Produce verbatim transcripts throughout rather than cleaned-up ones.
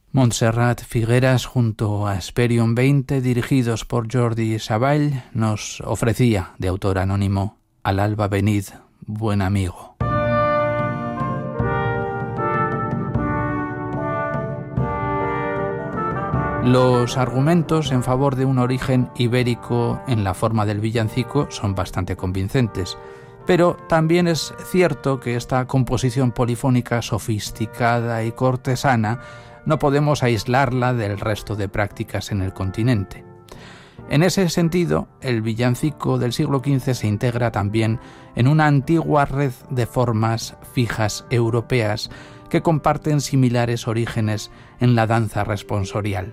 Montserrat Figueras junto a Hesperion veinte, dirigidos por Jordi Savall, nos ofrecía, de autor anónimo, Al alba venid, buen amigo. Los argumentos en favor de un origen ibérico en la forma del villancico son bastante convincentes, pero también es cierto que esta composición polifónica sofisticada y cortesana no podemos aislarla del resto de prácticas en el continente. En ese sentido, el villancico del siglo quince se integra también en una antigua red de formas fijas europeas que comparten similares orígenes en la danza responsorial.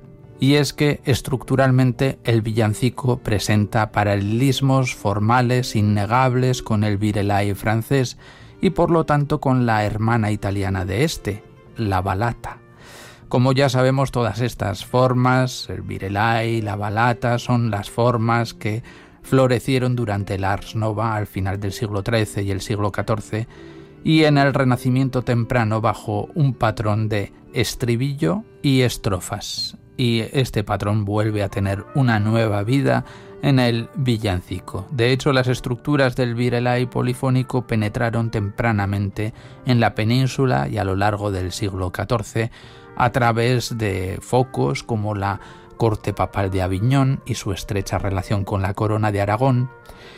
Y es que estructuralmente el villancico presenta paralelismos formales innegables con el virelai francés y por lo tanto con la hermana italiana de este, la balata. Como ya sabemos, todas estas formas, el virelai, la balata, son las formas que florecieron durante el Ars Nova al final del siglo trece y el siglo catorce y en el Renacimiento temprano bajo un patrón de estribillo y estrofas. Y este patrón vuelve a tener una nueva vida en el villancico. De hecho, las estructuras del virelai polifónico penetraron tempranamente en la península y a lo largo del siglo catorce a través de focos como la corte papal de Aviñón y su estrecha relación con la corona de Aragón.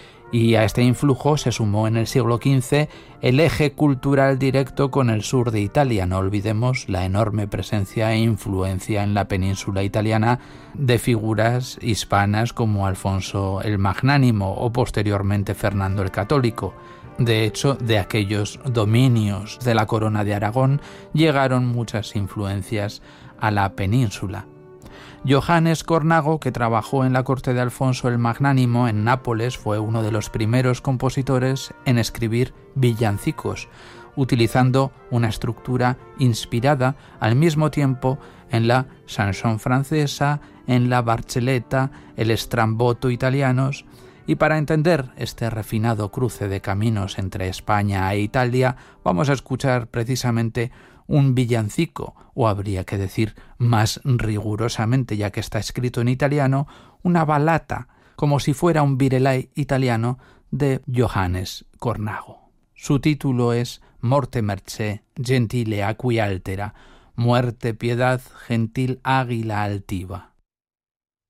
Y a este influjo se sumó en el siglo quince el eje cultural directo con el sur de Italia. No olvidemos la enorme presencia e influencia en la península italiana de figuras hispanas como Alfonso el Magnánimo o posteriormente Fernando el Católico. De hecho, de aquellos dominios de la corona de Aragón llegaron muchas influencias a la península. Johannes Cornago, que trabajó en la corte de Alfonso el Magnánimo en Nápoles, fue uno de los primeros compositores en escribir villancicos, utilizando una estructura inspirada al mismo tiempo en la chanson francesa, en la barcelletta, el stramboto italianos. Y para entender este refinado cruce de caminos entre España e Italia, vamos a escuchar precisamente un villancico, o habría que decir más rigurosamente, ya que está escrito en italiano, una balata, como si fuera un virelai italiano de Johannes Cornago. Su título es Morte mercé, gentile aqui altera, muerte piedad, gentil águila altiva.